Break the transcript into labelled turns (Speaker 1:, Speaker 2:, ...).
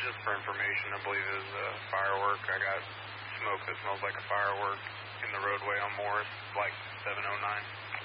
Speaker 1: just for information, I believe it was a firework. I got smoke that smells like a firework in the roadway on Morris, like 709.